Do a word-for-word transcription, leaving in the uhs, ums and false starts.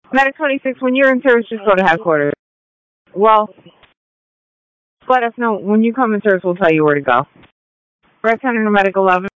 Medic twenty-six, when you're in service, just go to headquarters. Well, let us know. When you come in service, we'll tell you where to go. Red Center to Medic eleven.